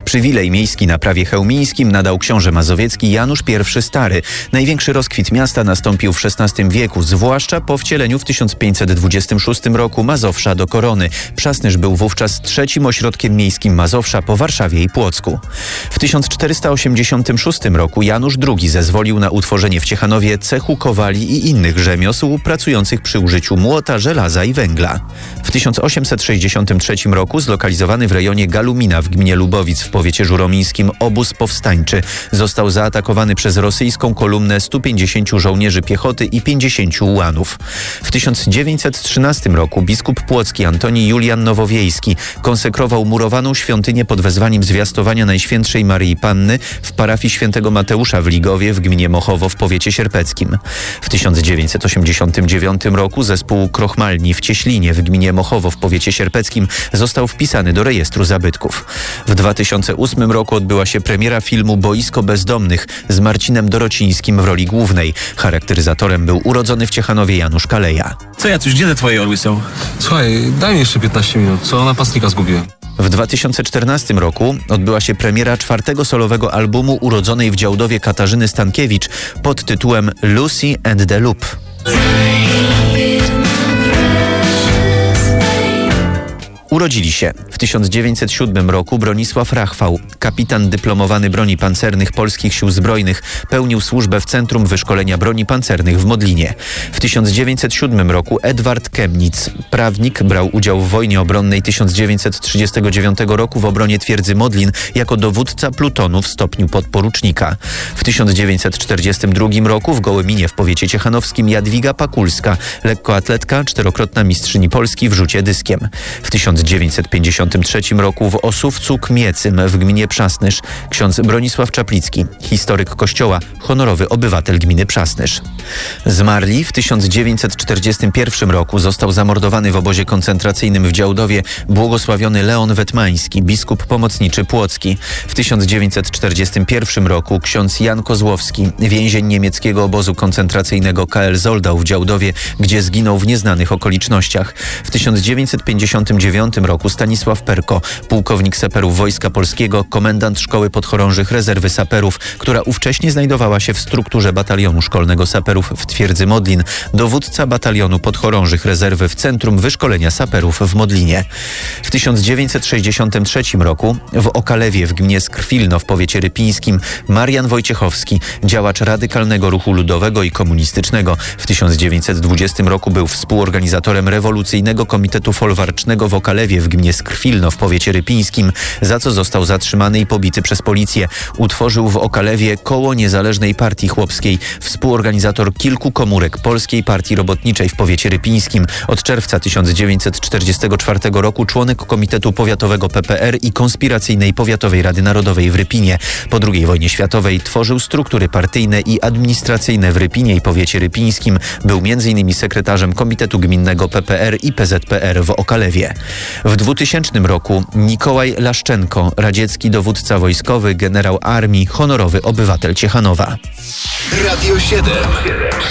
Przywilej miejski na prawie chełmińskim nadał książę mazowiecki Janusz I Stary. Największy rozkwit miasta nastąpił w XVI wieku, zwłaszcza po wcieleniu w 1526 roku Mazowsza do korony. Przasnysz był wówczas trzecim ośrodkiem miejskim Mazowsza po Warszawie i Płocku. W 1486 roku Janusz II zezwolił na utworzenie w Ciechanowie cechu kowali i innych rzemiosł pracujących przy użyciu młota, żelaza i węgla. W 1863 roku zlokalizowany w rejonie Galumina w gminie Lubowic w powiecie żuromińskim obóz powstańczy został zaatakowany przez rosyjską kolumnę 150 żołnierzy piechoty i 50 ułanów. W 1913 roku biskup płocki Antoni Julian Nowowiejski konsekrował murowaną świątynię pod wezwaniem zwiastowania Najświętszej Maryi Panny w parafii świętego Mateusza w Ligowie w gminie Mochowo w powiecie sierpeckim. W 1989 roku zespół krochmalni w Cieślinie w gminie Mochowo w powiecie sierpeckim został wpisany do rejestru zabytków. W 2008 roku odbyła się premiera filmu Boisko bezdomnych z Marcinem Dorocińskim w roli głównej. Charakteryzatorem był urodzony w Ciechanowie Janusz Kaleja. Co Jacuś, gdzie te twoje orły są? Słuchaj, daj mi jeszcze 15 minut, co napastnika zgubiłem. W 2014 roku odbyła się premiera czwartego solowego albumu urodzonej w Działdowie Katarzyny Stankiewicz pod tytułem Lucy and the Loop. Urodzili się w 1907 roku Bronisław Rachwał, kapitan dyplomowany broni pancernych Polskich Sił Zbrojnych, pełnił służbę w Centrum Wyszkolenia Broni Pancernych w Modlinie. W 1907 roku Edward Kemnitz, prawnik, brał udział w wojnie obronnej 1939 roku w obronie twierdzy Modlin jako dowódca plutonu w stopniu podporucznika. W 1942 roku w Gołyminie w powiecie ciechanowskim Jadwiga Pakulska, lekkoatletka, czterokrotna mistrzyni Polski w rzucie dyskiem. W 1953 roku w Osówcu Kmiecym w gminie Przasnysz ksiądz Bronisław Czaplicki, historyk kościoła, honorowy obywatel gminy Przasnysz. Zmarli w 1941 roku został zamordowany w obozie koncentracyjnym w Działdowie błogosławiony Leon Wetmański, biskup pomocniczy płocki. W 1941 roku ksiądz Jan Kozłowski, więzień niemieckiego obozu koncentracyjnego KL Zoldau w Działdowie, gdzie zginął w nieznanych okolicznościach. W 1959 roku Stanisław Perko, pułkownik saperów Wojska Polskiego, komendant Szkoły Podchorążych Rezerwy Saperów, która ówcześnie znajdowała się w strukturze Batalionu Szkolnego Saperów w twierdzy Modlin, dowódca Batalionu Podchorążych Rezerwy w Centrum Wyszkolenia Saperów w Modlinie. W 1963 roku w Okalewie w gminie Skrwilno w powiecie rypińskim Marian Wojciechowski, działacz radykalnego ruchu ludowego i komunistycznego. W 1920 roku był współorganizatorem rewolucyjnego komitetu folwarcznego w Okalewie w gminie Skrwilno w powiecie rypińskim, za co został zatrzymany i pobity przez policję. Utworzył w Okalewie Koło Niezależnej Partii Chłopskiej, współorganizator kilku komórek Polskiej Partii Robotniczej w powiecie rypińskim. Od czerwca 1944 roku członek Komitetu Powiatowego PPR i Konspiracyjnej Powiatowej Rady Narodowej w Rypinie. Po II wojnie światowej tworzył struktury partyjne i administracyjne w Rypinie i powiecie rypińskim. Był m.in. sekretarzem Komitetu Gminnego PPR i PZPR w Okalewie. W 2000 roku Nikołaj Laszczenko, radziecki dowódca wojskowy, generał armii, honorowy obywatel Ciechanowa. Radio 7.